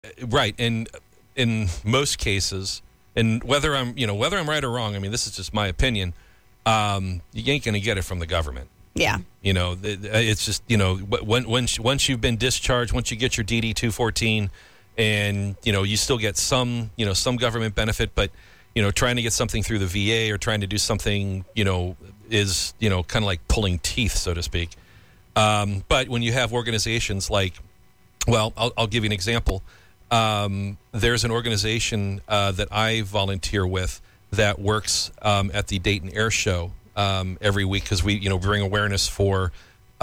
Right. And in most cases, and whether I'm right or wrong, I mean, this is just my opinion, you ain't going to get it from the government. Yeah. It's just, once you've been discharged, once you get your DD 214 and, you still get some government benefit, but, trying to get something through the VA or trying to do something, is, kind of like pulling teeth, so to speak. But when you have organizations like, well, I'll give you an example. There's an organization that I volunteer with that works at the Dayton Air Show every week because we bring awareness for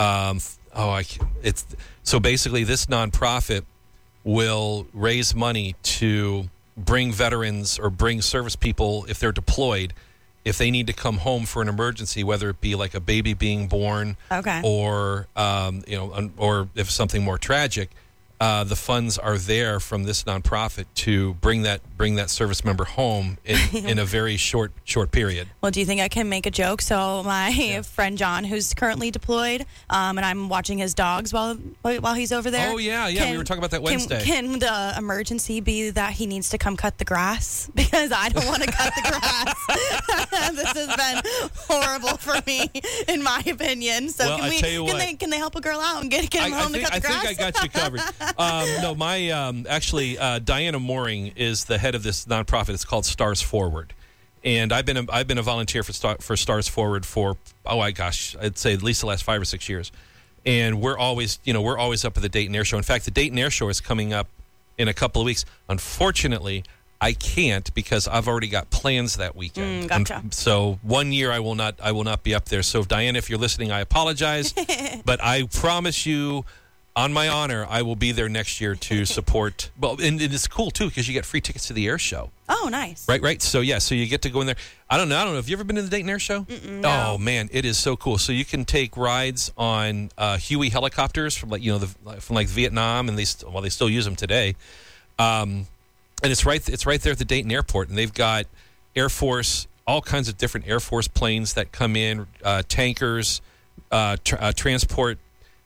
so basically this nonprofit will raise money to bring veterans or bring service people if they're deployed, if they need to come home for an emergency, whether it be like a baby being born, or or if something more tragic. The funds are there from this nonprofit to bring that service member home in a very short period. Well, do you think I can make a joke? So my friend John, who's currently deployed, and I'm watching his dogs while he's over there. Oh yeah, we were talking about that Wednesday. Can the emergency be that he needs to come cut the grass because I don't want to cut the grass? This has been horrible for me, in my opinion. So can they help a girl out and get him home to cut the grass? I think I got you covered. Diana Mooring is the head of this nonprofit. It's called Stars Forward, and I've been a volunteer for Stars Forward for I'd say at least the last 5 or 6 years, and we're always up at the Dayton Air Show. In fact, the Dayton Air Show is coming up in a couple of weeks. Unfortunately, I can't because I've already got plans that weekend. Gotcha. So 1 year I will not be up there. So Diana, if you're listening, I apologize, but I promise you, on my honor, I will be there next year to support. Well, and it's cool too because you get free tickets to the air show. Oh, nice. Right. So so you get to go in there. I don't know. Have you ever been to the Dayton Air Show? No. Oh man, it is so cool. So you can take rides on Huey helicopters from Vietnam, and they still use them today. And it's right there at the Dayton Airport, and they've got Air Force, all kinds of different Air Force planes that come in, tankers, transport.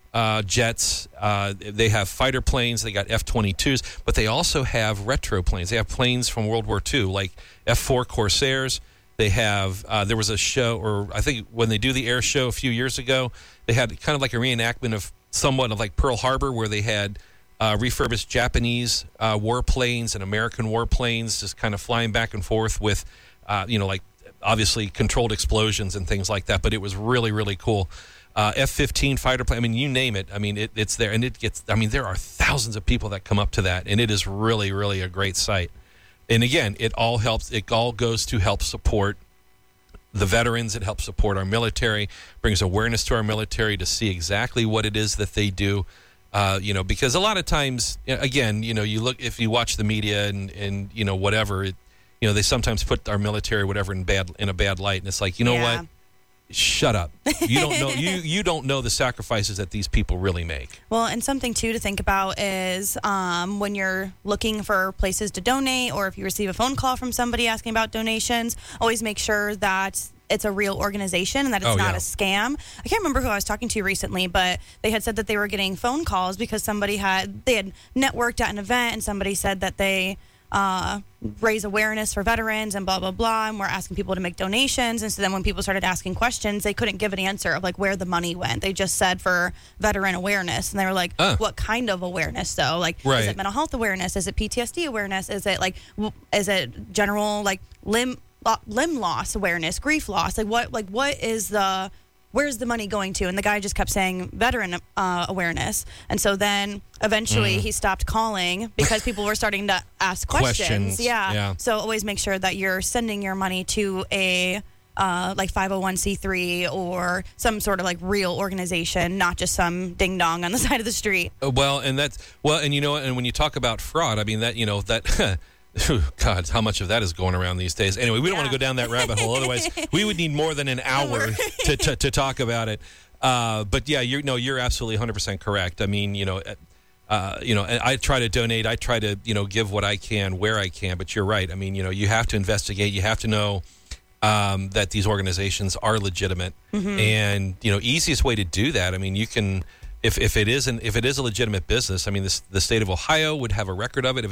Jets, they have fighter planes, they got F-22s, but they also have retro planes. They have planes from World War II, like F-4 Corsairs. They have, there was a show, or I think when they do the air show a few years ago, they had kind of like a reenactment of somewhat of like Pearl Harbor, where they had refurbished Japanese warplanes and American warplanes just kind of flying back and forth with, like obviously controlled explosions and things like that, but it was really, really cool. F-15 fighter plane. I mean, you name it. I mean, it's there, and there are thousands of people that come up to that, and it is really, really a great sight. And again, it all helps. It all goes to help support the veterans. It helps support our military, brings awareness to our military to see exactly what it is that they do. Because a lot of times, again, you look, if you watch the media and whatever, they sometimes put our military, whatever, in a bad light, and it's like, what? Shut up. You don't know you don't know the sacrifices that these people really make. Well, and something too to think about is when you're looking for places to donate, or if you receive a phone call from somebody asking about donations, always make sure that it's a real organization and that it's not a scam. I can't remember who I was talking to recently, but they had said that they were getting phone calls because they had networked at an event and somebody said that they raise awareness for veterans and blah, blah, blah, and we're asking people to make donations. And so then when people started asking questions, they couldn't give an answer of like where the money went. They just said for veteran awareness. And they were like, what kind of awareness though? Like, is it mental health awareness? Is it PTSD awareness? Is it general like limb loss awareness, grief loss? Where's the money going to? And the guy just kept saying veteran awareness. And so then eventually he stopped calling because people were starting to ask questions. Yeah. So always make sure that you're sending your money to a 501c3 or some sort of like real organization, not just some ding dong on the side of the street. And when you talk about fraud, I mean that God, how much of that is going around these days? Anyway, we don't want to go down that rabbit hole. Otherwise, we would need more than an hour to talk about it. But yeah, you're absolutely 100% correct. I mean, I try to donate. I try to give what I can where I can. But you're right. I mean, you have to investigate. You have to know that these organizations are legitimate. Mm-hmm. And easiest way to do that. I mean, you can if it is a legitimate business, I mean, the state of Ohio would have a record of it. If